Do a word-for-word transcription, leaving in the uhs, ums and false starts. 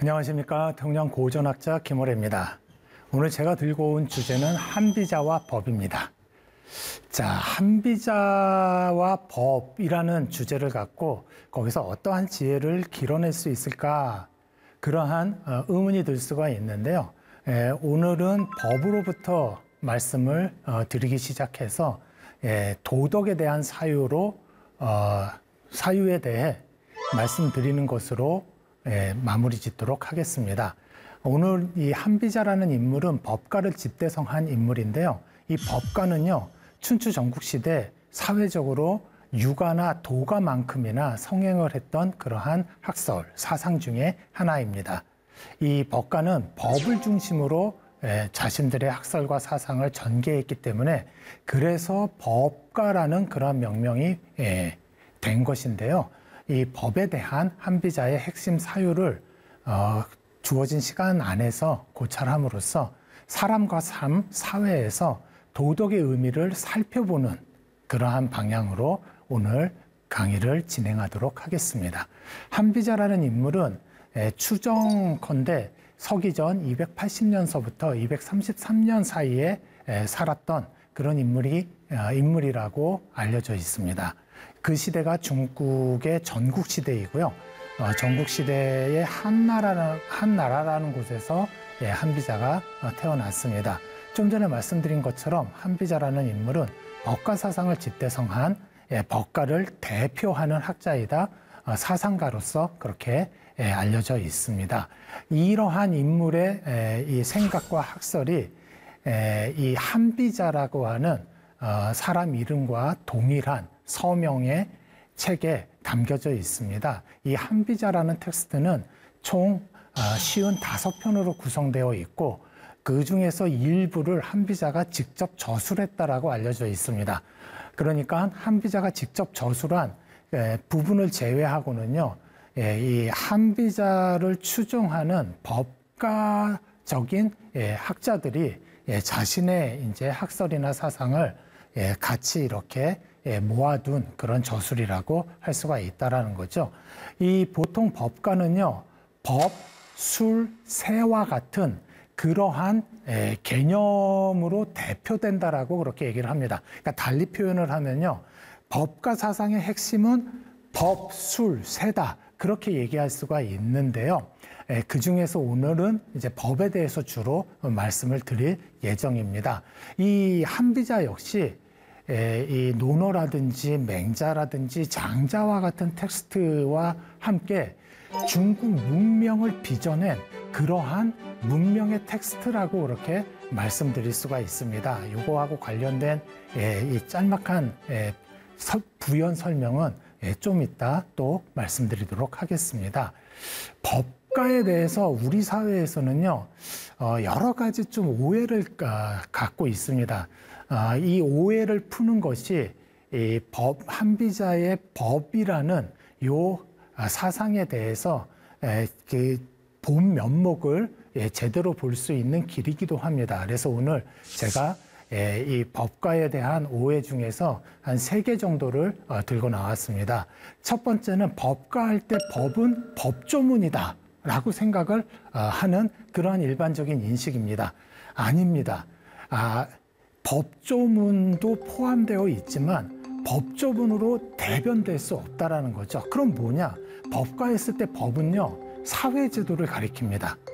안녕하십니까. 통영 고전학자 김호래입니다. 오늘 제가 들고 온 주제는 한비자와 법입니다. 자, 한비자와 법이라는 주제를 갖고 거기서 어떠한 지혜를 길어낼 수 있을까? 그러한 의문이 들 수가 있는데요. 오늘은 법으로부터 말씀을 드리기 시작해서 도덕에 대한 사유로 사유에 대해 말씀드리는 것으로 마무리 짓도록 하겠습니다. 오늘 이 한비자라는 인물은 법가를 집대성한 인물인데요. 이 법가는요, 춘추 전국시대 사회적으로 유가나 도가만큼이나 성행을 했던 그러한 학설, 사상 중에 하나입니다. 이 법가는 법을 중심으로 자신들의 학설과 사상을 전개했기 때문에 그래서 법가라는 그런 명명이 된 것인데요. 이 법에 대한 한비자의 핵심 사유를 어, 주어진 시간 안에서 고찰함으로써 사람과 삶, 사회에서 도덕의 의미를 살펴보는 그러한 방향으로 오늘 강의를 진행하도록 하겠습니다. 한비자라는 인물은 추정컨대 서기전 이백팔십 년서부터 이백삼십삼 년 사이에 살았던 그런 인물이, 인물이라고 알려져 있습니다. 그 시대가 중국의 전국시대이고요. 어, 전국시대의 한나라, 한나라라는 곳에서 예, 한비자가 태어났습니다. 좀 전에 말씀드린 것처럼 한비자라는 인물은 법가 사상을 집대성한 예, 법가를 대표하는 학자이다 어, 사상가로서 그렇게 예, 알려져 있습니다. 이러한 인물의 예, 이 생각과 학설이 예, 이 한비자라고 하는 어, 사람 이름과 동일한 서명의 책에 담겨져 있습니다. 이 한비자라는 텍스트는 총 오십오 편으로 구성되어 있고 그 중에서 일부를 한비자가 직접 저술했다라고 알려져 있습니다. 그러니까 한비자가 직접 저술한 부분을 제외하고는요, 이 한비자를 추종하는 법가적인 학자들이 자신의 이제 학설이나 사상을 같이 이렇게 모아둔 그런 저술이라고 할 수가 있다라는 거죠. 이 보통 법가는요, 법, 술, 세와 같은 그러한 개념으로 대표된다라고 그렇게 얘기를 합니다. 그러니까 달리 표현을 하면요, 법가 사상의 핵심은 법, 술, 세다 그렇게 얘기할 수가 있는데요. 그 중에서 오늘은 이제 법에 대해서 주로 말씀을 드릴 예정입니다. 이 한비자 역시 이 논어라든지 맹자라든지 장자와 같은 텍스트와 함께 중국 문명을 빚어낸 그러한 문명의 텍스트라고 그렇게 말씀드릴 수가 있습니다. 이거하고 관련된 이 짤막한 부연 설명은 좀 이따 또 말씀드리도록 하겠습니다. 법가에 대해서 우리 사회에서는요, 여러 가지 좀 오해를 갖고 있습니다. 이 오해를 푸는 것이 이 법, 한비자의 법이라는 요 사상에 대해서 그 본 면목을 제대로 볼 수 있는 길이기도 합니다. 그래서 오늘 제가 이 법가에 대한 오해 중에서 한 세 개 정도를 들고 나왔습니다. 첫 번째는 법가할 때 법은 법조문이다 라고 생각을 하는 그러한 일반적인 인식입니다. 아닙니다. 아, 법조문도 포함되어 있지만 법조문으로 대변될 수 없다라는 거죠. 그럼 뭐냐? 법가했을 때 법은요, 사회제도를 가리킵니다.